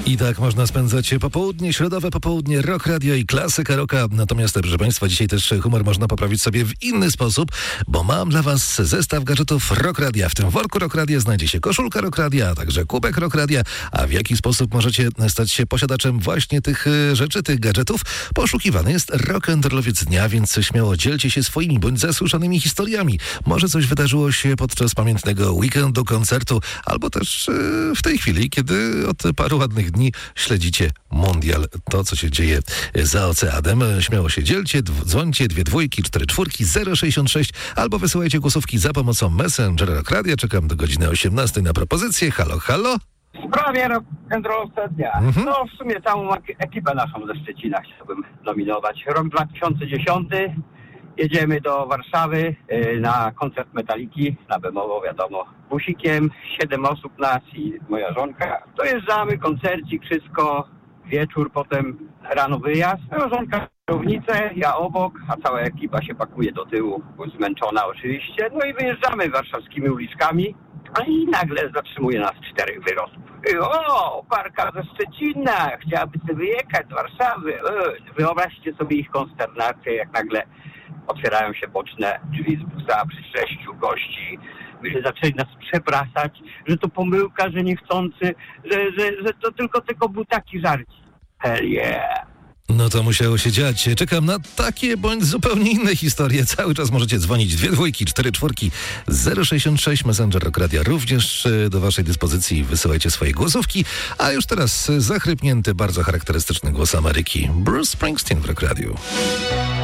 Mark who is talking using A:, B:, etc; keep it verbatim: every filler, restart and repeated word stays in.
A: I tak można spędzać popołudnie, środowe popołudnie, Rock Radio i klasyka rocka. Natomiast, proszę Państwa, dzisiaj też humor można poprawić sobie w inny sposób, bo mam dla Was zestaw gadżetów Rock Radia. W tym worku Rock Radia znajdzie się koszulka Rock Radia, a także kubek Rock Radia. A w jaki sposób możecie stać się posiadaczem właśnie tych rzeczy, tych gadżetów? Poszukiwany jest rock'n'rollowiec dnia, więc śmiało dzielcie się swoimi bądź zasłyszanymi historiami. Może coś wydarzyło się podczas pamiętnego weekendu, koncertu, albo też yy, w tej chwili, kiedy od paru ładnych dni śledzicie mundial, to co się dzieje za oceanem. Śmiało się dzielcie, dzwońcie, dwie dwójki, cztery czwórki, zero sześćdziesiąt sześć albo wysyłajcie głosówki za pomocą Messengera Rock Radia. Czekam do godziny osiemnastej na propozycję. Halo, halo.
B: W sprawie rock'n'rollowca dnia.
A: Mhm.
B: No w sumie całą ekipę naszą ze Szczecina chciałbym nominować. Rok dwa tysiące dziesiąty. Jedziemy do Warszawy y, na koncert Metaliki, na Bemowo, wiadomo, busikiem, siedem osób nas i moja żonka. Dojeżdżamy, koncercik, wszystko, wieczór, potem rano wyjazd. Moja żonka kierownicę, ja obok, a cała ekipa się pakuje do tyłu, bo zmęczona oczywiście. No i wyjeżdżamy warszawskimi uliczkami, a i nagle zatrzymuje nas czterech wyrostów. O, parka ze Szczecina, chciałaby sobie wyjechać z Warszawy. E, wyobraźcie sobie ich konsternację, jak nagle otwierają się boczne drzwi z busa przy sześciu gości. Że zaczęli nas przepraszać, że to pomyłka, że niechcący, że, że, że to tylko, tylko był taki żarcik. Hell yeah.
A: No to musiało się dziać. Czekam na takie bądź zupełnie inne historie. Cały czas możecie dzwonić. Dwie dwójki, cztery czwórki, zero sześćdziesiąt sześć. Messenger Rock Radia również do waszej dyspozycji. Wysyłajcie swoje głosówki. A już teraz zachrypnięty, bardzo charakterystyczny głos Ameryki. Bruce Springsteen w Rock Radiu.